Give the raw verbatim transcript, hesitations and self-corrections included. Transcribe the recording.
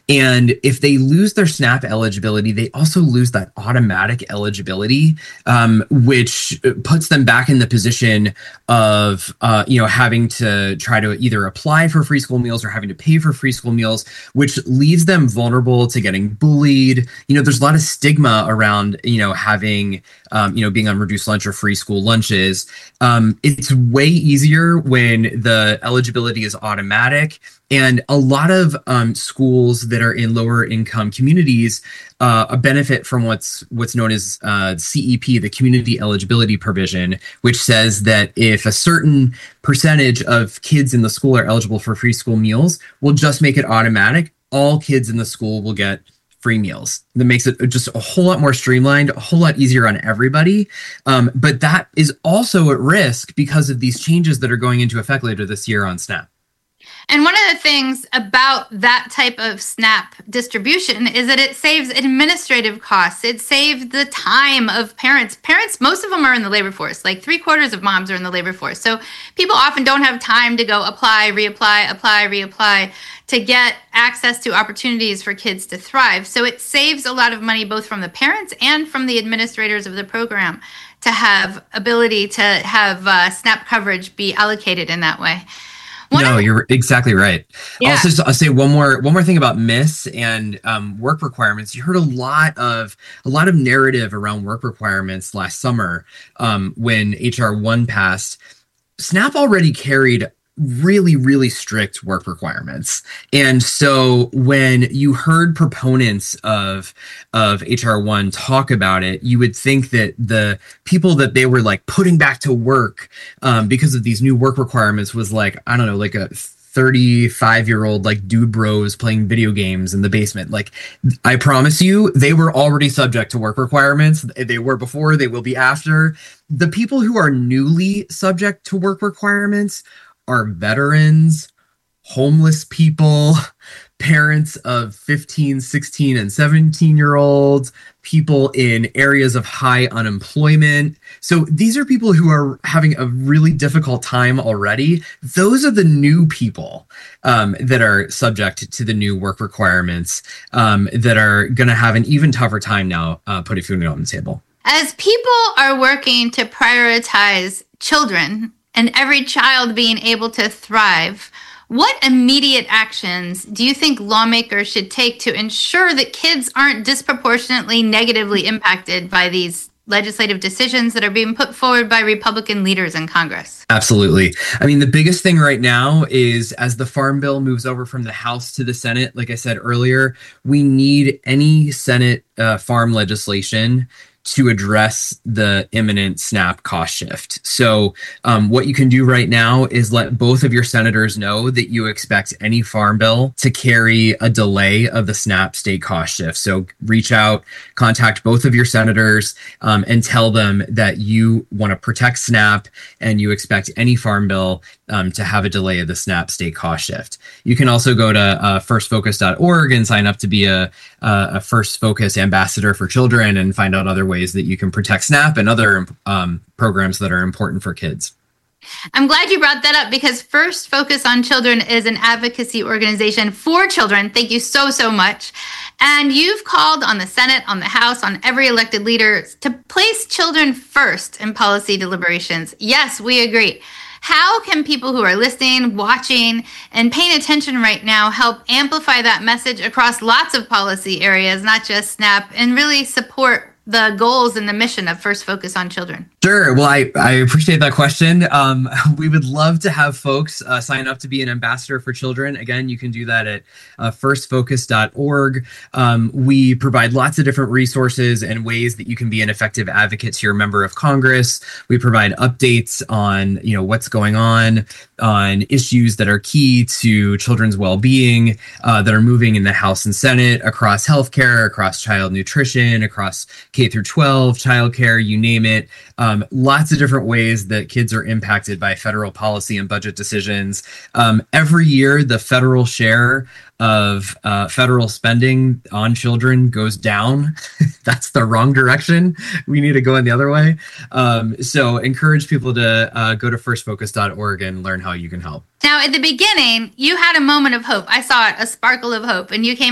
And if they lose their SNAP eligibility, they also lose that automatic eligibility, um, which puts them back in the position of, uh, you know, having to try to either apply for free school meals or having to pay for free school meals, which leaves them vulnerable to getting bullied. You know, there's a lot of stigma around, you know, having, um, you know, being on reduced lunch or free school lunches. Um, it's way easier when the eligibility is automatic. And a lot of um, schools that are in lower income communities uh, benefit from what's what's known as uh, C E P, the Community Eligibility Provision, which says that if a certain percentage of kids in the school are eligible for free school meals, we'll just make it automatic. All kids in the school will get free meals. That makes it just a whole lot more streamlined, a whole lot easier on everybody. Um, but that is also at risk because of these changes that are going into effect later this year on SNAP. And one of the things about that type of SNAP distribution is that it saves administrative costs. It saves the time of parents. Parents, most of them are in the labor force. Like three quarters of moms are in the labor force. So people often don't have time to go apply, reapply, apply, reapply to get access to opportunities for kids to thrive. So it saves a lot of money both from the parents and from the administrators of the program to have ability to have uh, SNAP coverage be allocated in that way. One no, of, you're exactly right. Yeah. Also, I'll say one more one more thing about M I S and um, work requirements. You heard a lot of a lot of narrative around work requirements last summer um, when H R one passed. SNAP already carried really, really strict work requirements. And so when you heard proponents of of H R one talk about it, you would think that the people that they were like putting back to work um, because of these new work requirements was like, I don't know, like a thirty-five year old like dude bros playing video games in the basement. Like, I promise you, they were already subject to work requirements. They were before, they will be after. The people who are newly subject to work requirements are veterans, homeless people, parents of fifteen, sixteen, and seventeen year olds, people in areas of high unemployment. So these are people who are having a really difficult time already. Those are the new people um, that are subject to the new work requirements um, that are going to have an even tougher time now uh, putting food on the table. As people are working to prioritize children and every child being able to thrive, what immediate actions do you think lawmakers should take to ensure that kids aren't disproportionately negatively impacted by these legislative decisions that are being put forward by Republican leaders in Congress? Absolutely. I mean, the biggest thing right now is as the Farm Bill moves over from the House to the Senate, like I said earlier, we need any Senate uh, farm legislation to address the imminent SNAP cost shift. So um, what you can do right now is let both of your senators know that you expect any farm bill to carry a delay of the SNAP state cost shift. So reach out, contact both of your senators um, and tell them that you want to protect SNAP and you expect any farm bill um, to have a delay of the SNAP state cost shift. You can also go to uh, first focus dot org and sign up to be a, a, a First Focus ambassador for children and find out other ways that you can protect SNAP and other um, programs that are important for kids. I'm glad you brought that up because First Focus on Children is an advocacy organization for children. Thank you so, so much. And you've called on the Senate, on the House, on every elected leader to place children first in policy deliberations. Yes, we agree. How can people who are listening, watching, and paying attention right now help amplify that message across lots of policy areas, not just SNAP, and really support the goals and the mission of First Focus on Children? Sure. Well, I, I appreciate that question. Um, we would love to have folks uh, sign up to be an ambassador for children. Again, you can do that at uh, first focus dot org. Um, we provide lots of different resources and ways that you can be an effective advocate to your member of Congress. We provide updates on, you know, what's going on, on issues that are key to children's well-being, uh, that are moving in the House and Senate across healthcare, across child nutrition, across K through twelve, childcare, you name it. Um, lots of different ways that kids are impacted by federal policy and budget decisions. Um, every year, the federal share of uh, federal spending on children goes down. That's the wrong direction. We need to go in the other way. Um, so encourage people to uh, go to first focus dot org and learn how you can help. Now, at the beginning, you had a moment of hope. I saw it, a sparkle of hope, and you came